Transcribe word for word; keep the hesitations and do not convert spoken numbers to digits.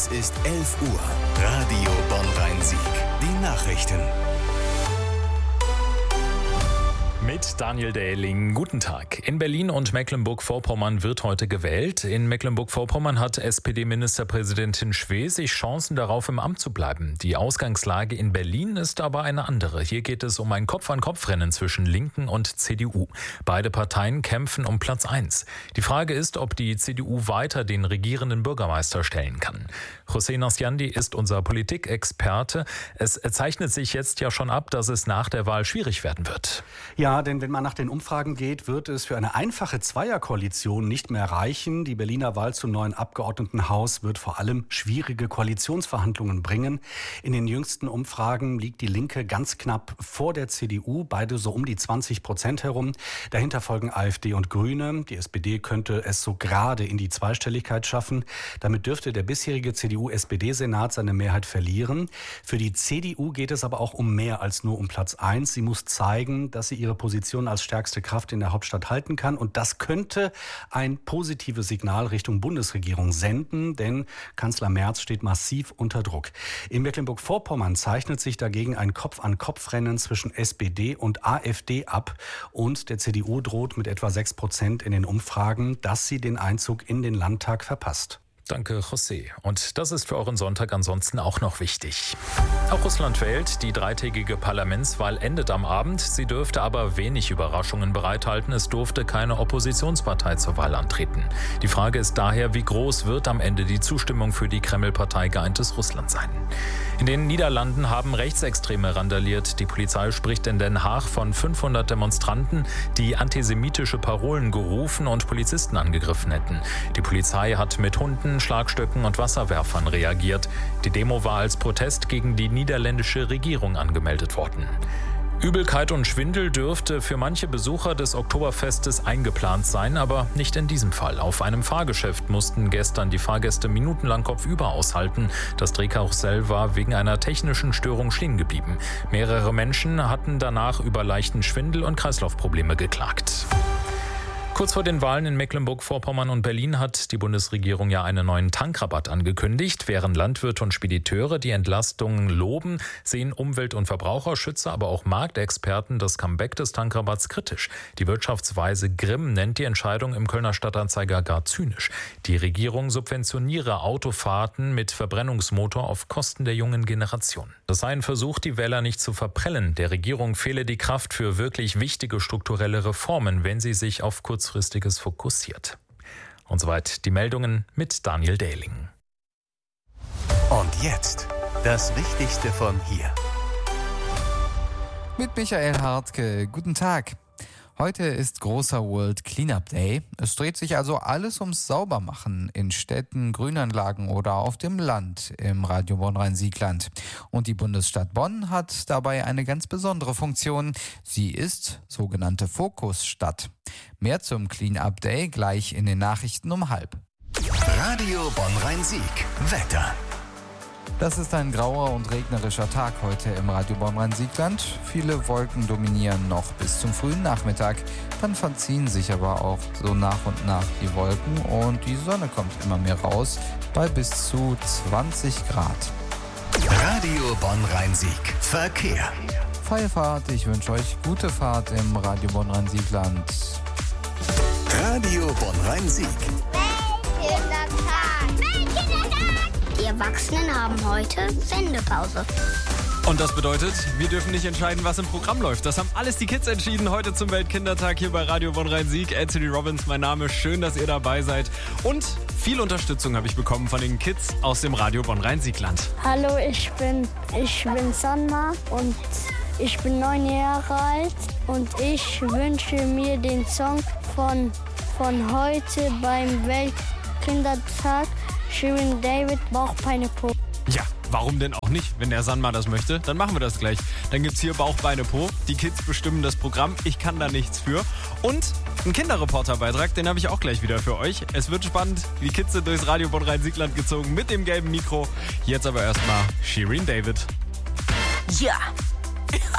Es ist elf Uhr. Radio Bonn-Rhein-Sieg. Die Nachrichten. Mit Daniel Dähling. Guten Tag. In Berlin und Mecklenburg-Vorpommern wird heute gewählt. In Mecklenburg-Vorpommern hat S P D-Ministerpräsidentin Schwesig Chancen darauf, im Amt zu bleiben. Die Ausgangslage in Berlin ist aber eine andere. Hier geht es um ein Kopf-an-Kopf-Rennen zwischen Linken und C D U. Beide Parteien kämpfen um Platz eins. Die Frage ist, ob die C D U weiter den regierenden Bürgermeister stellen kann. José Nasciandi ist unser Politikexperte. Es zeichnet sich jetzt ja schon ab, dass es nach der Wahl schwierig werden wird. Ja, denn wenn man nach den Umfragen geht, wird es für eine einfache Zweierkoalition nicht mehr reichen. Die Berliner Wahl zum neuen Abgeordnetenhaus wird vor allem schwierige Koalitionsverhandlungen bringen. In den jüngsten Umfragen liegt die Linke ganz knapp vor der C D U, beide so um die zwanzig Prozent herum. Dahinter folgen AfD und Grüne. Die S P D könnte es so gerade in die Zweistelligkeit schaffen. Damit dürfte der bisherige C D U-S P D-Senat seine Mehrheit verlieren. Für die C D U geht es aber auch um mehr als nur um Platz eins. Sie muss zeigen, dass sie ihre Position als stärkste Kraft in der Hauptstadt halten kann. Und das könnte ein positives Signal Richtung Bundesregierung senden, denn Kanzler Merz steht massiv unter Druck. In Mecklenburg-Vorpommern zeichnet sich dagegen ein Kopf-an-Kopf-Rennen zwischen S P D und AfD ab. Und der C D U droht mit etwa sechs Prozent in den Umfragen, dass sie den Einzug in den Landtag verpasst. Danke, José. Und das ist für euren Sonntag ansonsten auch noch wichtig. Auch Russland wählt. Die dreitägige Parlamentswahl endet am Abend. Sie dürfte aber wenig Überraschungen bereithalten. Es durfte keine Oppositionspartei zur Wahl antreten. Die Frage ist daher, wie groß wird am Ende die Zustimmung für die Kreml-Partei Geeintes Russland sein? In den Niederlanden haben Rechtsextreme randaliert. Die Polizei spricht in Den Haag von fünfhundert Demonstranten, die antisemitische Parolen gerufen und Polizisten angegriffen hätten. Die Polizei hat mit Hunden, Schlagstöcken und Wasserwerfern reagiert. Die Demo war als Protest gegen die niederländische Regierung angemeldet worden. Übelkeit und Schwindel dürfte für manche Besucher des Oktoberfestes eingeplant sein, aber nicht in diesem Fall. Auf einem Fahrgeschäft mussten gestern die Fahrgäste minutenlang kopfüber aushalten. Das Drehkarussell war wegen einer technischen Störung stehen geblieben. Mehrere Menschen hatten danach über leichten Schwindel und Kreislaufprobleme geklagt. Kurz vor den Wahlen in Mecklenburg-Vorpommern und Berlin hat die Bundesregierung ja einen neuen Tankrabatt angekündigt. Während Landwirte und Spediteure die Entlastungen loben, sehen Umwelt- und Verbraucherschützer, aber auch Marktexperten das Comeback des Tankrabatts kritisch. Die Wirtschaftsweise Grimm nennt die Entscheidung im Kölner Stadtanzeiger gar zynisch. Die Regierung subventioniere Autofahrten mit Verbrennungsmotor auf Kosten der jungen Generation. Das sei ein Versuch, die Wähler nicht zu verprellen. Der Regierung fehle die Kraft für wirklich wichtige strukturelle Reformen, wenn sie sich auf kurzfristiges fokussiert. Und soweit die Meldungen mit Daniel Dähling. Und jetzt das Wichtigste von hier. Mit Michael Hartke. Guten Tag. Heute ist großer World Cleanup Day. Es dreht sich also alles ums Saubermachen in Städten, Grünanlagen oder auf dem Land im Radio Bonn-Rhein-Sieg-Land. Und die Bundesstadt Bonn hat dabei eine ganz besondere Funktion. Sie ist sogenannte Fokusstadt. Mehr zum Cleanup Day gleich in den Nachrichten um halb. Radio Bonn-Rhein-Sieg. Wetter. Das ist ein grauer und regnerischer Tag heute im Radio Bonn-Rhein-Sieg-Land. Viele Wolken dominieren noch bis zum frühen Nachmittag. Dann verziehen sich aber auch so nach und nach die Wolken und die Sonne kommt immer mehr raus bei bis zu zwanzig Grad. Radio Bonn-Rhein-Sieg. Verkehr. Feierfahrt, ich wünsche euch gute Fahrt im Radio Bonn-Rhein-Sieg-Land. Radio Bonn-Rhein-Sieg. Die Erwachsenen haben heute Sendepause. Und das bedeutet, wir dürfen nicht entscheiden, was im Programm läuft. Das haben alles die Kids entschieden heute zum Weltkindertag hier bei Radio Bonn-Rhein-Sieg. Anthony Robbins, mein Name. Schön, dass ihr dabei seid. Und viel Unterstützung habe ich bekommen von den Kids aus dem Radio Bonn-Rhein-Sieg-Land. Hallo, ich bin, ich bin Sanma und ich bin neun Jahre alt. Und ich wünsche mir den Song von, von heute beim Weltkindertag. Shirin David, Bauchbeine Po. Ja, warum denn auch nicht? Wenn der Sanma das möchte, dann machen wir das gleich. Dann gibt's hier Bauchbeine Po. Die Kids bestimmen das Programm. Ich kann da nichts für. Und ein Kinderreporterbeitrag, den habe ich auch gleich wieder für euch. Es wird spannend. Die Kids sind durchs Radio Bonn-Rhein-Sieg-Land gezogen mit dem gelben Mikro. Jetzt aber erstmal Shirin David. Ja.